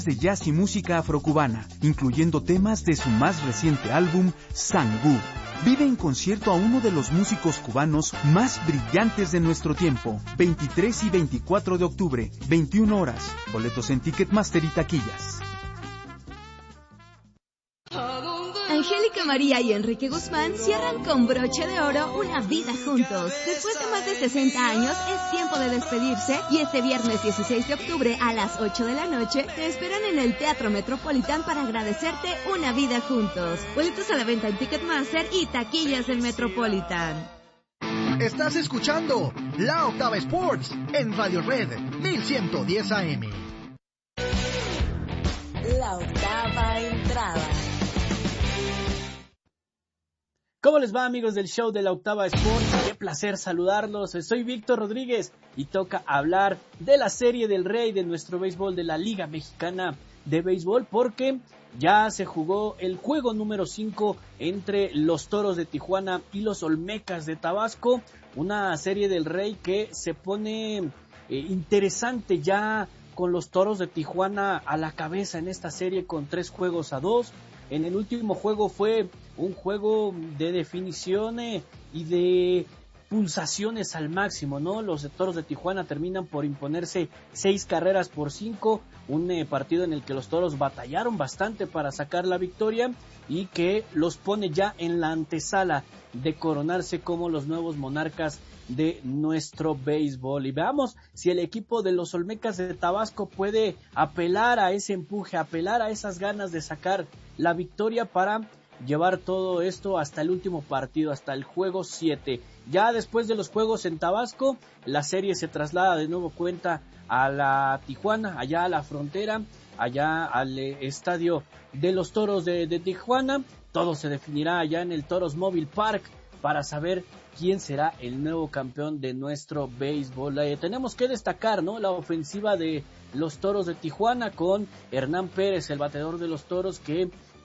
de jazz y música afrocubana, incluyendo temas de su más reciente álbum, Sangú. Vive en concierto a uno de los músicos cubanos más brillantes de nuestro tiempo. 23 y 24 de octubre, 21 horas. Boletos en Ticketmaster y taquillas. Angélica María y Enrique Guzmán cierran con broche de oro una vida juntos. Después de más de 60 años, es tiempo de despedirse y este viernes 16 de octubre a las 8 de la noche te esperan en el Teatro Metropolitan para agradecerte una vida juntos. Boletos a la venta en Ticketmaster y taquillas del Metropolitan. Estás escuchando La Octava Sports en Radio Red 1110 AM. La Octava Entrada. ¿Cómo les va, amigos del show de La Octava Sports? Qué placer saludarlos. Soy Víctor Rodríguez y toca hablar de la Serie del Rey de nuestro béisbol, de la Liga Mexicana de Béisbol, porque ya se jugó el juego número 5 entre los Toros de Tijuana y los Olmecas de Tabasco. Una Serie del Rey que se pone interesante ya con los Toros de Tijuana a la cabeza en esta serie con 3-2. En el último juego fue un juego de definiciones y de pulsaciones al máximo, ¿no? Los Toros de Tijuana terminan por imponerse 6-5, un partido en el que los Toros batallaron bastante para sacar la victoria y que los pone ya en la antesala de coronarse como los nuevos monarcas de nuestro béisbol. Y veamos si el equipo de los Olmecas de Tabasco puede apelar a ese empuje, apelar a esas ganas de sacar la victoria para llevar todo esto hasta el último partido, hasta el juego 7. Ya después de los juegos en Tabasco, la serie se traslada de nuevo cuenta a la Tijuana, allá a la frontera, allá al estadio de los Toros de Tijuana. Todo se definirá allá en el Toros Mobile Park para saber quién será el nuevo campeón de nuestro béisbol. Tenemos que destacar, ¿no?, la ofensiva de los Toros de Tijuana con Hernán Pérez, el bateador de los Toros, que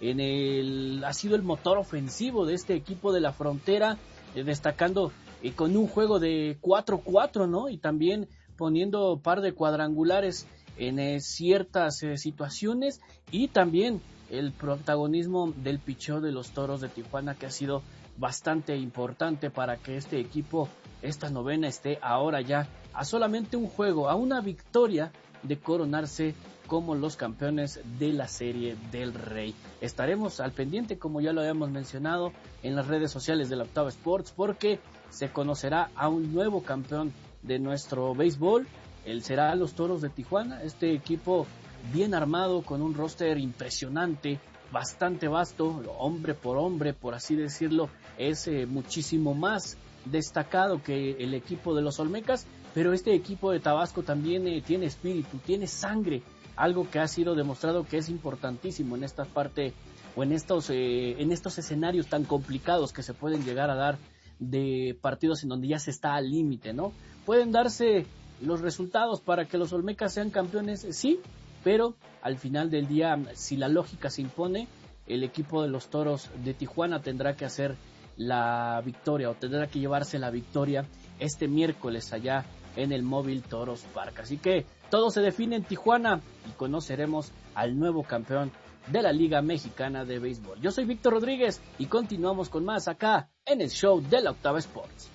ha sido el motor ofensivo de este equipo de la frontera, destacando con un juego de 4-4, ¿no?, y también poniendo par de cuadrangulares en ciertas situaciones, y también el protagonismo del picheo de los Toros de Tijuana, que ha sido bastante importante para que este equipo, esta novena, esté ahora ya a solamente un juego, a una victoria de coronarse como los campeones de la Serie del Rey. Estaremos al pendiente, como ya lo habíamos mencionado, en las redes sociales de la Octava Sports, porque se conocerá a un nuevo campeón de nuestro béisbol. Él será los Toros de Tijuana, este equipo bien armado, con un roster impresionante, bastante vasto, hombre, por así decirlo, es muchísimo más destacado que el equipo de los Olmecas, pero este equipo de Tabasco también tiene espíritu, tiene sangre, algo que ha sido demostrado que es importantísimo en esta parte, o en estos escenarios tan complicados que se pueden llegar a dar, de partidos en donde ya se está al límite, ¿no? Pueden darse los resultados para que los Olmecas sean campeones, sí, pero al final del día, si la lógica se impone, el equipo de los Toros de Tijuana tendrá que hacer la victoria, o tendrá que llevarse la victoria este miércoles allá en el Móvil Toros Park. Así que todo se define en Tijuana y conoceremos al nuevo campeón de la Liga Mexicana de Béisbol. Yo soy Víctor Rodríguez y continuamos con más acá en el show de la Octava Sports.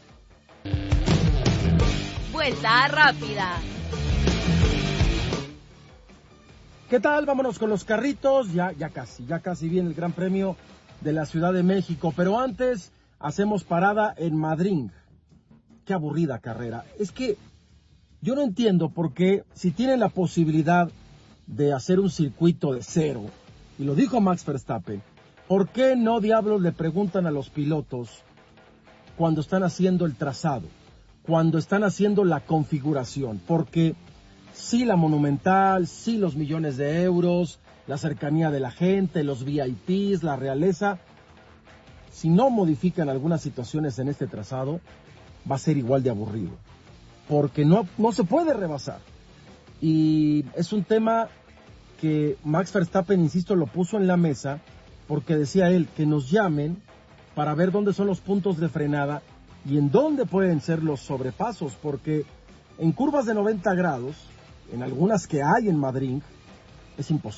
Vuelta rápida. ¿Qué tal? Vámonos con los carritos. Ya casi viene el Gran Premio de la Ciudad de México. Pero antes hacemos parada en Madrid. Qué aburrida carrera. Es que yo no entiendo por qué, si tienen la posibilidad de hacer un circuito de cero, y lo dijo Max Verstappen, ¿por qué no diablos le preguntan a los pilotos cuando están haciendo el trazado, cuando están haciendo la configuración? Porque sí, la Monumental, sí, los millones de euros, la cercanía de la gente, los VIPs, la realeza, si no modifican algunas situaciones en este trazado, va a ser igual de aburrido, porque no se puede rebasar. Y es un tema que Max Verstappen, insisto, lo puso en la mesa, porque decía él que nos llamen para ver dónde son los puntos de frenada y en dónde pueden ser los sobrepasos, porque en curvas de 90 grados, en algunas que hay en Madrid, es imposible.